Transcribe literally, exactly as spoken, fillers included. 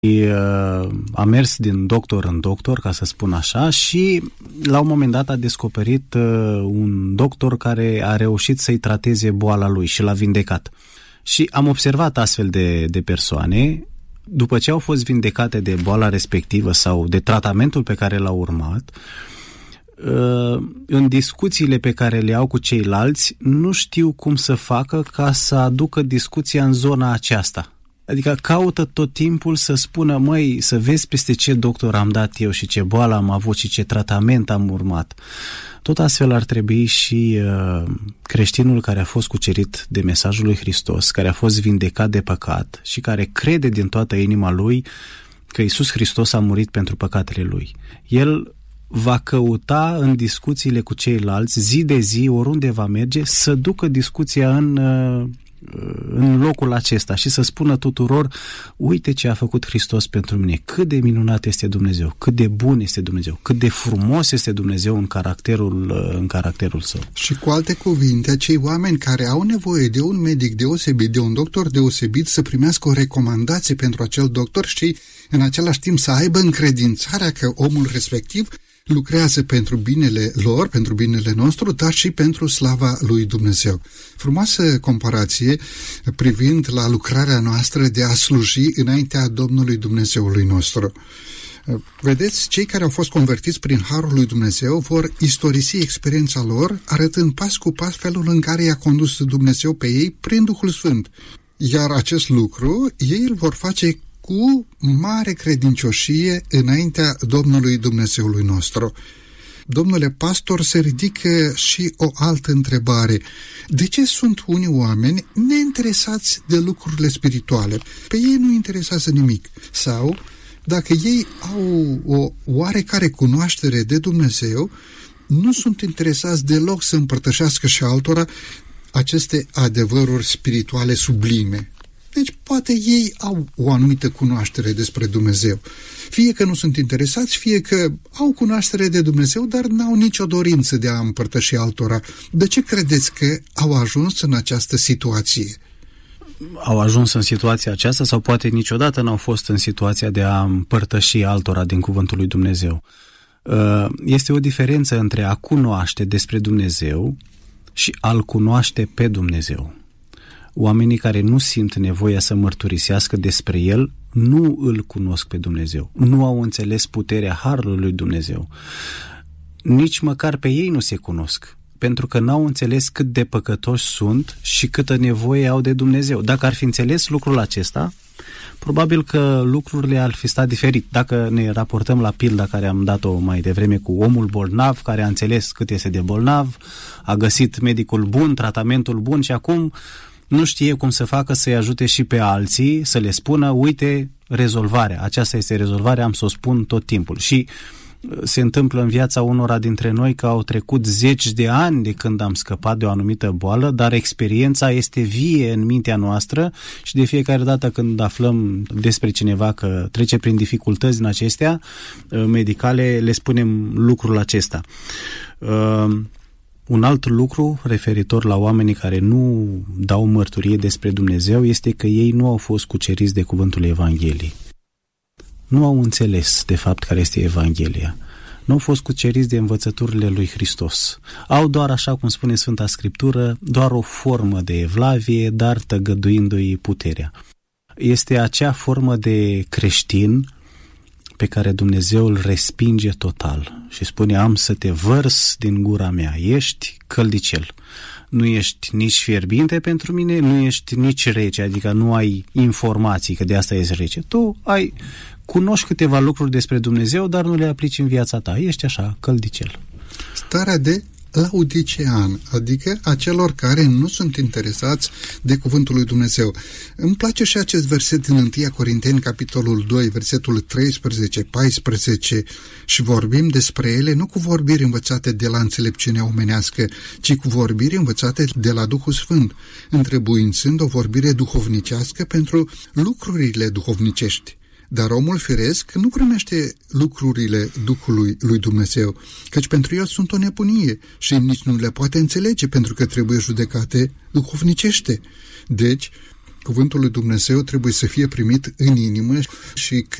A mers din doctor în doctor, ca să spun așa, și la un moment dat a descoperit un doctor care a reușit să-i trateze boala lui și l-a vindecat. Și am observat astfel de, de persoane, după ce au fost vindecate de boala respectivă sau de tratamentul pe care l-au urmat, în discuțiile pe care le au cu ceilalți, nu știu cum să facă ca să aducă discuția în zona aceasta. Adică caută tot timpul să spună, măi, să vezi peste ce doctor am dat eu și ce boală am avut și ce tratament am urmat. Tot astfel ar trebui și uh, creștinul care a fost cucerit de mesajul lui Hristos, care a fost vindecat de păcat și care crede din toată inima lui că Iisus Hristos a murit pentru păcatele lui. El va căuta în discuțiile cu ceilalți, zi de zi, oriunde va merge, să ducă discuția în... Uh, în locul acesta și să spună tuturor, uite ce a făcut Hristos pentru mine, cât de minunat este Dumnezeu, cât de bun este Dumnezeu, cât de frumos este Dumnezeu în caracterul, în caracterul său. Și cu alte cuvinte, acei oameni care au nevoie de un medic deosebit, de un doctor deosebit, să primească o recomandație pentru acel doctor și în același timp să aibă încredințarea că omul respectiv lucrează pentru binele lor, pentru binele nostru, dar și pentru slava lui Dumnezeu. Frumoasă comparație privind la lucrarea noastră de a sluji înaintea Domnului Dumnezeului nostru. Vedeți, cei care au fost convertiți prin Harul lui Dumnezeu vor istorisi experiența lor, arătând pas cu pas felul în care i-a condus Dumnezeu pe ei prin Duhul Sfânt. Iar acest lucru ei îl vor face cu mare credincioșie înaintea Domnului Dumnezeului nostru. Domnule pastor, se ridică și o altă întrebare. De ce sunt unii oameni neinteresați de lucrurile spirituale? Pe ei nu interesează nimic. Sau, dacă ei au o oarecare cunoaștere de Dumnezeu, nu sunt interesați deloc să împărtășească și altora aceste adevăruri spirituale sublime. Deci poate ei au o anumită cunoaștere despre Dumnezeu. Fie că nu sunt interesați, fie că au cunoaștere de Dumnezeu, dar n-au nicio dorință de a împărtăși altora. De ce credeți că au ajuns în această situație? Au ajuns în situația aceasta sau poate niciodată n-au fost în situația de a împărtăși altora din cuvântul lui Dumnezeu. Este o diferență între a cunoaște despre Dumnezeu și a-L cunoaște pe Dumnezeu. Oamenii care nu simt nevoia să mărturisească despre El nu îl cunosc pe Dumnezeu, nu au înțeles puterea harului lui Dumnezeu. Nici măcar pe ei nu se cunosc, pentru că n-au înțeles cât de păcătoși sunt și câtă nevoie au de Dumnezeu. Dacă ar fi înțeles lucrul acesta, probabil că lucrurile ar fi stat diferit. Dacă ne raportăm la pilda care am dat-o mai devreme cu omul bolnav, care a înțeles cât este de bolnav, a găsit medicul bun, tratamentul bun și acum nu știe cum să facă să-i ajute și pe alții, să le spună, uite, rezolvarea, aceasta este rezolvarea, am să o spun tot timpul. Și se întâmplă în viața unora dintre noi că au trecut zeci de ani de când am scăpat de o anumită boală, dar experiența este vie în mintea noastră și de fiecare dată când aflăm despre cineva că trece prin dificultăți din acestea medicale, le spunem lucrul acesta. Un alt lucru referitor la oamenii care nu dau mărturie despre Dumnezeu este că ei nu au fost cuceriți de cuvântul Evangheliei. Nu au înțeles de fapt care este Evanghelia. Nu au fost cuceriți de învățăturile lui Hristos. Au doar, așa cum spune Sfânta Scriptură, doar o formă de evlavie, dar tăgăduindu-i puterea. Este acea formă de creștin pe care Dumnezeu îl respinge total și spune, am să te vărs din gura mea, ești căldicel. Nu ești nici fierbinte pentru mine, nu ești nici rece, adică nu ai informații că de asta ești rece. Tu ai, cunoști câteva lucruri despre Dumnezeu, dar nu le aplici în viața ta. Ești așa, căldicel. Starea de laodicean, adică a celor care nu sunt interesați de cuvântul lui Dumnezeu. Îmi place și acest verset din întâi Corinteni, capitolul doi, versetul treisprezece paisprezece, și vorbim despre ele nu cu vorbiri învățate de la înțelepciunea omenească, ci cu vorbiri învățate de la Duhul Sfânt, întrebuințând o vorbire duhovnicească pentru lucrurile duhovnicești. Dar omul firesc nu primește lucrurile Duhului lui Dumnezeu, căci pentru el sunt o nebunie și nici nu le poate înțelege pentru că trebuie judecate duhovnicește. Deci, Cuvântul lui Dumnezeu trebuie să fie primit în inimă și